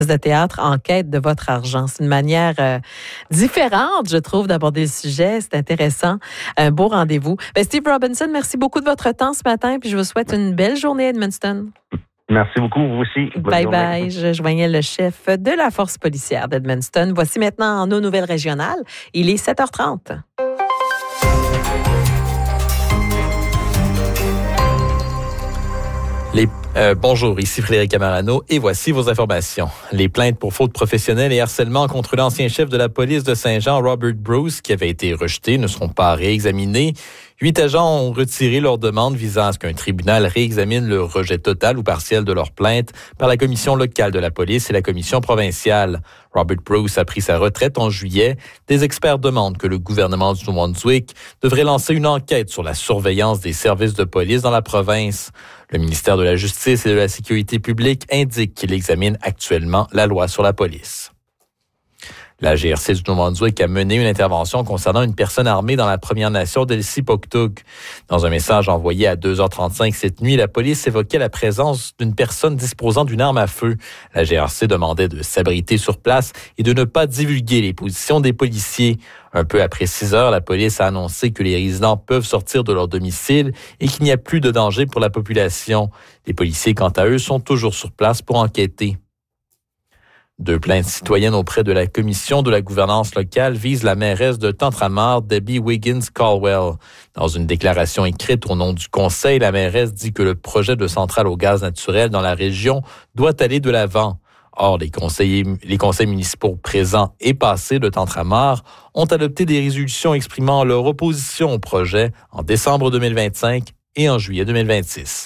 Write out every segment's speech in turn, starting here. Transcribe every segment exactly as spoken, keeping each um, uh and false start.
de théâtre en quête de votre argent. C'est une manière euh, différente, je trouve, d'aborder le sujet. C'est intéressant. Un beau rendez-vous. Ben, Steve Robinson, merci beaucoup de votre temps ce matin, puis je vous souhaite une belle journée à Edmundston. Merci beaucoup, vous aussi. Bonne bye journée. bye. Je joignais le chef de la force policière d'Edmundston. Voici maintenant nos nouvelles régionales. Il est sept heures trente. Les, euh, bonjour, ici Frédéric Amarano et voici vos informations. Les plaintes pour faute professionnelle et harcèlement contre l'ancien chef de la police de Saint-Jean, Robert Bruce, qui avait été rejetées, ne seront pas réexaminées. Huit agents ont retiré leur demande visant à ce qu'un tribunal réexamine le rejet total ou partiel de leur plainte par la commission locale de la police et la commission provinciale. Robert Bruce a pris sa retraite en juillet. Des experts demandent que le gouvernement du Nouveau-Brunswick devrait lancer une enquête sur la surveillance des services de police dans la province. Le ministère de la Justice et de la Sécurité publique indique qu'il examine actuellement la loi sur la police. La G R C du Nouveau-Brunswick a mené une intervention concernant une personne armée dans la Première Nation d'Elsipogtog. Dans un message envoyé à deux heures trente-cinq cette nuit, la police évoquait la présence d'une personne disposant d'une arme à feu. La G R C demandait de s'abriter sur place et de ne pas divulguer les positions des policiers. Un peu après six heures, la police a annoncé que les résidents peuvent sortir de leur domicile et qu'il n'y a plus de danger pour la population. Les policiers, quant à eux, sont toujours sur place pour enquêter. Deux plaintes citoyennes auprès de la Commission de la gouvernance locale visent la mairesse de Tantramar, Debbie Wiggins-Caldwell. Dans une déclaration écrite au nom du conseil, la mairesse dit que le projet de centrale au gaz naturel dans la région doit aller de l'avant. Or, les conseillers, les conseils municipaux présents et passés de Tantramar ont adopté des résolutions exprimant leur opposition au projet en décembre deux mille vingt-cinq et en juillet deux mille vingt-six.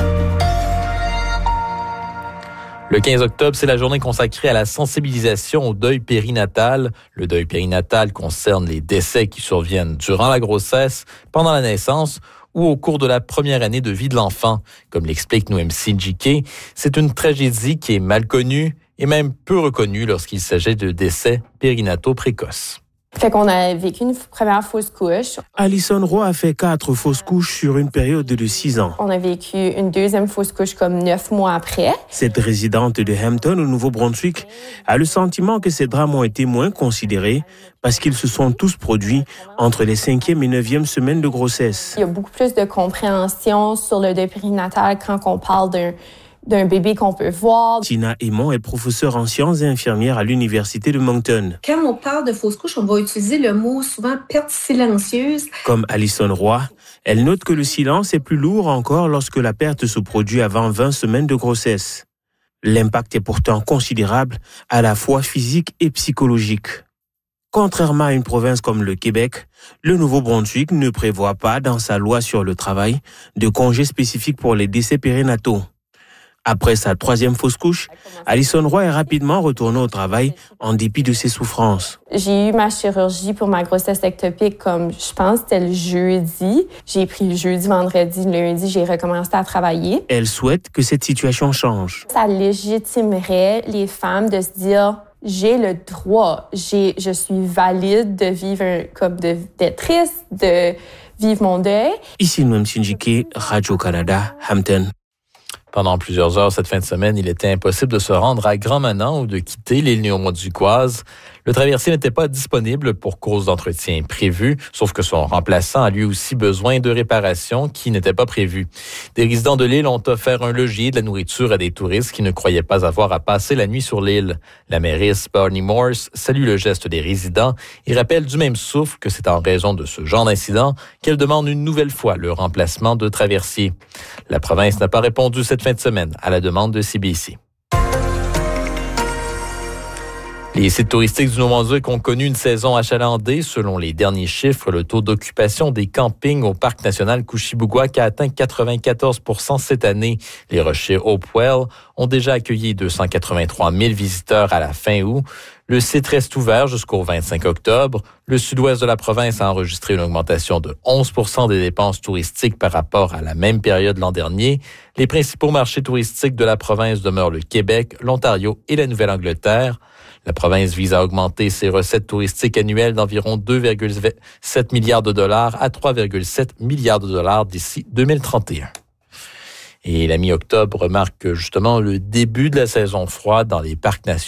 Le quinze octobre, c'est la journée consacrée à la sensibilisation au deuil périnatal. Le deuil périnatal concerne les décès qui surviennent durant la grossesse, pendant la naissance ou au cours de la première année de vie de l'enfant. Comme l'explique Noem Sinjike, c'est une tragédie qui est mal connue et même peu reconnue lorsqu'il s'agit de décès périnataux précoces. Fait qu'on a vécu une première fausse couche. Alison Roy a fait quatre fausses couches sur une période de six ans. On a vécu une deuxième fausse couche comme neuf mois après. Cette résidente de Hampton, au Nouveau-Brunswick, a le sentiment que ces drames ont été moins considérés parce qu'ils se sont tous produits entre les cinquième et neuvième semaines de grossesse. Il y a beaucoup plus de compréhension sur le deuil périnatal quand on parle d'un d'un bébé qu'on peut voir. Tina Aymon est professeure en sciences et infirmière à l'Université de Moncton. Quand on parle de fausse couche, on va utiliser le mot souvent perte silencieuse. Comme Alison Roy, elle note que le silence est plus lourd encore lorsque la perte se produit avant vingt semaines de grossesse. L'impact est pourtant considérable, à la fois physique et psychologique. Contrairement à une province comme le Québec, le Nouveau-Brunswick ne prévoit pas dans sa loi sur le travail de congé spécifique pour les décès périnataux. Après sa troisième fausse couche, Alison Roy est rapidement retournée au travail en dépit de ses souffrances. J'ai eu ma chirurgie pour ma grossesse ectopique comme, je pense, c'était le jeudi. J'ai pris le jeudi, vendredi, lundi, j'ai recommencé à travailler. Elle souhaite que cette situation change. Ça légitimerait les femmes de se dire... J'ai le droit, j'ai, je suis valide de vivre un, comme de, d'être triste, de vivre mon deuil. Ici Noem Sinjike, Radio-Canada, Hampton. Pendant plusieurs heures cette fin de semaine, il était impossible de se rendre à Grand-Manan ou de quitter l'île Néo-Duquoise. Le traversier n'était pas disponible pour cause d'entretien prévu, sauf que son remplaçant a lui aussi besoin de réparations qui n'étaient pas prévues. Des résidents de l'île ont offert un logis et de la nourriture à des touristes qui ne croyaient pas avoir à passer la nuit sur l'île. La mairesse Barney Morse salue le geste des résidents et rappelle du même souffle que c'est en raison de ce genre d'incident qu'elle demande une nouvelle fois le remplacement de traversiers. La province n'a pas répondu cette fin de semaine à la demande de C B C. Les sites touristiques du Nouveau-Brunswick ont connu une saison achalandée. Selon les derniers chiffres, le taux d'occupation des campings au Parc national Couchibougouac a atteint quatre-vingt-quatorze pour cent cette année. Les rochers Hopewell ont déjà accueilli deux cent quatre-vingt-trois mille visiteurs à la fin août. Le site reste ouvert jusqu'au vingt-cinq octobre. Le sud-ouest de la province a enregistré une augmentation de onze pour cent des dépenses touristiques par rapport à la même période l'an dernier. Les principaux marchés touristiques de la province demeurent le Québec, l'Ontario et la Nouvelle-Angleterre. La province vise à augmenter ses recettes touristiques annuelles d'environ deux virgule sept milliards de dollars à trois virgule sept milliards de dollars d'ici deux mille trente et un. Et la mi-octobre marque justement le début de la saison froide dans les parcs nationaux.